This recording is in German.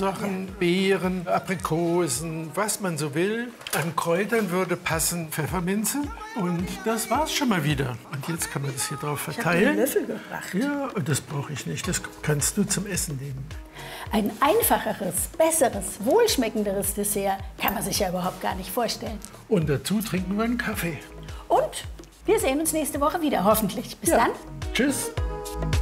Sachen, Beeren, Aprikosen, was man so will. An Kräutern würde passen Pfefferminze. Und das war's schon mal wieder. Und jetzt kann man das hier drauf Ich habe einen verteilen. Löffel gebracht. Ja, und das brauche ich nicht. Das kannst du zum Essen nehmen. Ein einfacheres, besseres, wohlschmeckenderes Dessert kann man sich ja überhaupt gar nicht vorstellen. Und dazu trinken wir einen Kaffee. Und wir sehen uns nächste Woche wieder, hoffentlich. Bis dann. Tschüss.